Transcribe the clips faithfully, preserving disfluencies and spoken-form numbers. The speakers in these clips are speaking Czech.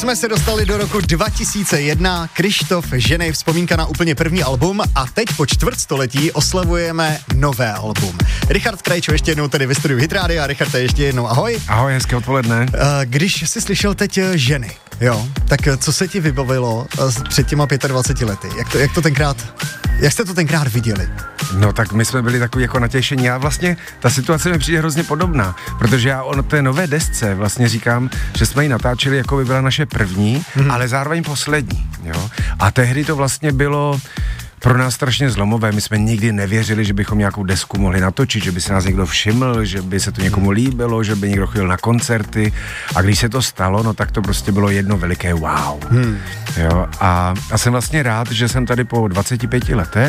jsme se dostali do roku dva tisíce jedna, Kryštof Ženej, vzpomínka na úplně první album a teď po čtvrtstoletí oslavujeme nové album. Richard Krajčo ještě jednou tady ve studiu Hit Radio. Richard, ještě jednou ahoj. Ahoj, hezké odpoledne. Když jsi slyšel teď Ženy, jo, tak co se ti vybavilo před těma dvaceti pěti lety? Jak to, jak to tenkrát, jak jste to tenkrát viděli? No tak my jsme byli takový jako natěšení. Já vlastně, ta situace mi přijde hrozně podobná, protože já o té nové desce vlastně říkám, že jsme ji natáčeli, jako by byla naše první, mm-hmm. ale zároveň poslední, jo. A tehdy to vlastně bylo pro nás strašně zlomové. My jsme nikdy nevěřili, že bychom nějakou desku mohli natočit, že by se nás někdo všiml, že by se to někomu líbilo, že by někdo chodil na koncerty. A když se to stalo, no tak to prostě bylo jedno veliké wow. Hmm. Jo, a, a jsem vlastně rád, že jsem tady po dvaceti pěti letech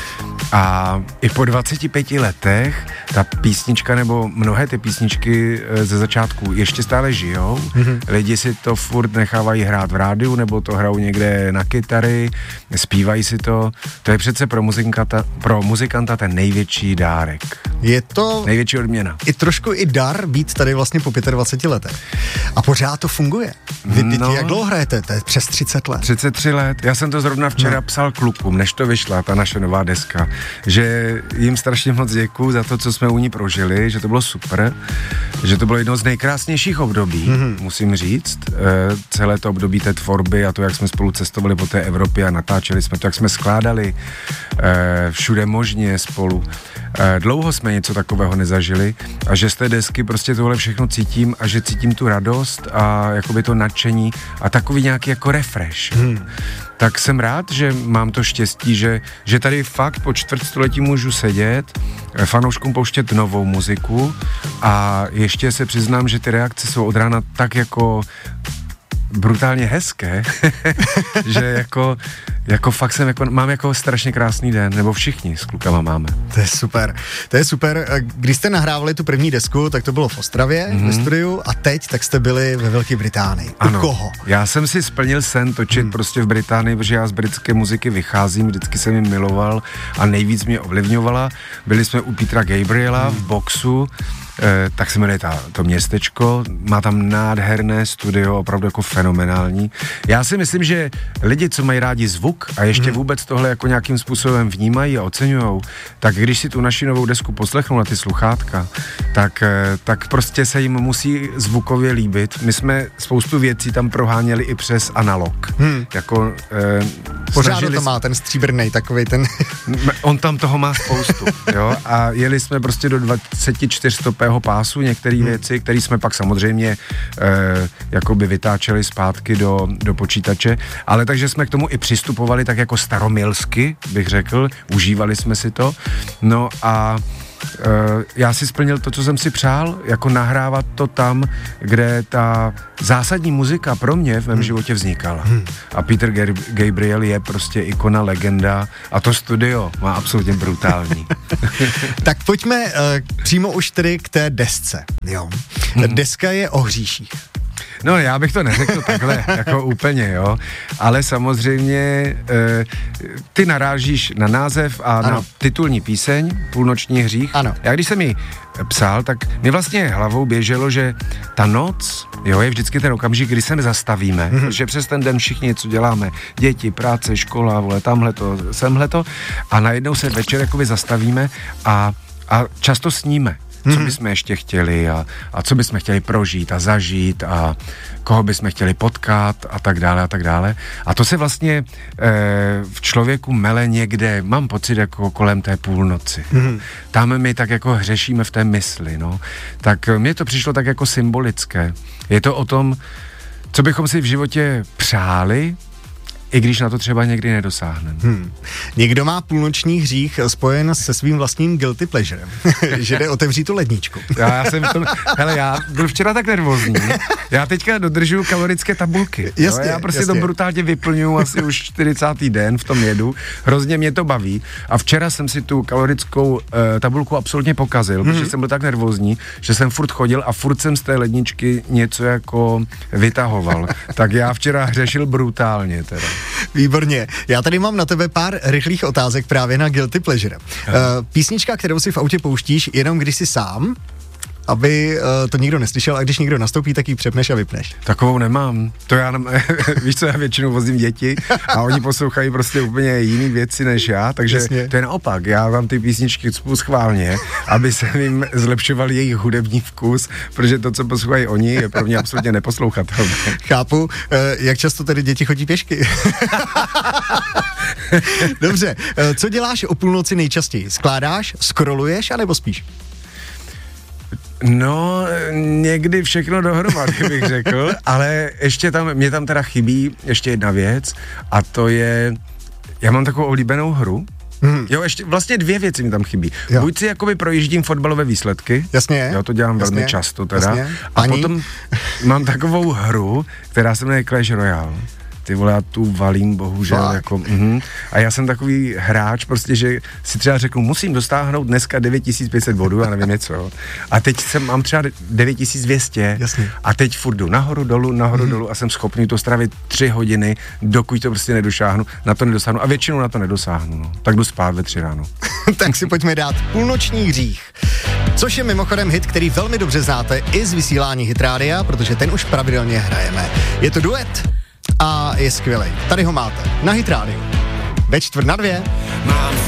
a i po dvaceti pěti letech ta písnička nebo mnohé ty písničky ze začátku ještě stále žijou. Mm-hmm. Lidi si to furt nechávají hrát v rádiu nebo to hrajou někde na kytary, zpívají si to. To je přece pro muzikanta, pro muzikanta ten největší dárek. Je to největší odměna. I trošku i dar být tady vlastně po dvaceti pěti letech. A pořád to funguje. Vy, no, jak dlouho hrajete? To je přes třicet let. třicet tři let. Já jsem to zrovna včera no. psal klukům, než to vyšla, ta naše nová deska, že jim strašně moc děkuju za to, co jsme u ní prožili, že to bylo super, že to bylo jedno z nejkrásnějších období, mm-hmm. musím říct. E, celé to období té tvorby a to, jak jsme spolu cestovali po té Evropě a natáčeli jsme to, jak jsme skládali e, všude možně spolu. E, dlouho jsme něco takového nezažili a že z té desky prostě tohle všechno cítím a že cítím tu radost a jakoby to nadšení a takový nějaký jako refresh. Mm. Tak jsem rád, že mám to štěstí, že, že tady fakt po čtvrtstoletí můžu sedět, fanouškům pouštět novou muziku a ještě se přiznám, že ty reakce jsou od rána tak jako brutálně hezké, že jako, jako fakt jsem jako, mám jako strašně krásný den, nebo všichni s klukama máme. To je super, to je super. Když jste nahrávali tu první desku, tak to bylo v Ostravě, mm-hmm. ve studiu a teď tak jste byli ve Velké Británii. Ano, u koho? Já jsem si splnil sen točit hmm. prostě v Británii, protože já z britské muziky vycházím, vždycky jsem ji miloval a nejvíc mě ovlivňovala. Byli jsme u Petra Gabriela hmm. v Boxu, Eh, tak se jmenuje ta, to městečko, má tam nádherné studio, opravdu jako fenomenální. Já si myslím, že lidi, co mají rádi zvuk a ještě hmm. vůbec tohle jako nějakým způsobem vnímají a oceňujou, tak když si tu naši novou desku poslechnou na ty sluchátka, tak, eh, tak prostě se jim musí zvukově líbit. My jsme spoustu věcí tam proháněli i přes analog. Hmm. Jako, eh, Pořád to má ten stříbrnej takovej ten... On tam toho má spoustu, jo, a jeli jsme prostě do dvacet čtyři stopého pásu některé hmm. věci, které jsme pak samozřejmě eh, jakoby vytáčeli zpátky do, do počítače, ale takže jsme k tomu i přistupovali tak jako staromilsky, bych řekl, užívali jsme si to, no a Uh, já si splnil to, co jsem si přál, jako nahrávat to tam, kde ta zásadní muzika pro mě v mém hmm. životě vznikala. Hmm. A Peter Gabriel je prostě ikona, legenda a to studio má absolutně brutální. Tak pojďme uh, přímo už tedy k té desce. Jo. Hmm. Deska je o hříších. No, já bych to neřekl takhle, jako úplně, jo, ale samozřejmě e, ty narážíš na název a ano. na titulní píseň Půlnoční hřích. Ano. Já když jsem ji psal, tak mi vlastně hlavou běželo, že ta noc, jo, je vždycky ten okamžik, kdy se nezastavíme, mm-hmm. že přes ten den všichni něco děláme, děti, práce, škola, vole, tamhleto, semhleto a najednou se večer jakoby zastavíme a, a často sníme. Co hmm. bychom ještě chtěli a, a co bychom chtěli prožít a zažít a koho bychom chtěli potkat a tak dále a tak dále. A to se vlastně e, v člověku mele někde, mám pocit, jako kolem té půlnoci. Hmm. Tam my tak jako hřešíme v té mysli, no. Tak mně to přišlo tak jako symbolické. Je to o tom, co bychom si v životě přáli, i když na to třeba někdy nedosáhneme. Hmm. Někdo má půlnoční hřích spojen se svým vlastním guilty pleasure, že jde otevřít tu ledničku. Já, já jsem to, hele, já byl včera tak nervózní, já teďka dodržuju kalorické tabulky. Jasně, já prostě jasně. to brutálně vyplňuju asi už čtyřicátý den v tom jedu, hrozně mě to baví a včera jsem si tu kalorickou uh, tabulku absolutně pokazil, hmm. protože jsem byl tak nervózní, že jsem furt chodil a furt jsem z té ledničky něco jako vytahoval. Tak já včera hřešil brutálně teda. Výborně. Já tady mám na tebe pár rychlých otázek právě na guilty pleasure. Uh, písnička, kterou si v autě pouštíš jenom když jsi sám, aby uh, to nikdo neslyšel a když někdo nastoupí, tak ji přepneš a vypneš. Takovou nemám. To já, víš co, já většinou vozím děti a oni poslouchají prostě úplně jiný věci než já, takže Jasně. to je naopak. Já vám ty písničky cpu schválně, aby se jim zlepšoval jejich hudební vkus, protože to, co poslouchají oni, je pro mě absolutně neposlouchatelné. Chápu. Jak často tedy děti chodí pěšky? Dobře. Co děláš o půlnoci nejčastěji? Skládáš, scrolluješ, anebo spíš? No, někdy všechno dohromady, bych řekl, ale ještě tam, mě tam teda chybí ještě jedna věc a to je, já mám takovou oblíbenou hru. Hmm. Jo, ještě vlastně dvě věci mi tam chybí. Jo. Buď si jakoby projíždím fotbalové výsledky. Jasně. Jo, to dělám Jasně. velmi často teda. Jasně. A potom mám takovou hru, která se jmenuje Clash Royale. Ty vole, já tu valím, bohužel, tak. jako, uh-huh. A já jsem takový hráč, prostě, že si třeba řeknu, musím dostáhnout dneska devět tisíc pět set bodů, já nevím něco. A teď jsem, mám třeba devět tisíc dvě stě. Jasně. A teď furt jdu nahoru, dolů, nahoru, uh-huh. dolů a jsem schopný to strávit tři hodiny, dokud to prostě nedošáhnu, na to nedosáhnu a většinou na to nedosáhnu, no. Tak jdu spát ve tři ráno. Tak si pojďme dát Půlnoční hřích. Což je mimochodem hit, který velmi dobře znáte i z vysílání Hitrádia, protože ten už pravidelně hrajeme. Je to duet a je skvělej. Tady ho máte na Hitrádiu. Ve čtvrt na dvě. Mám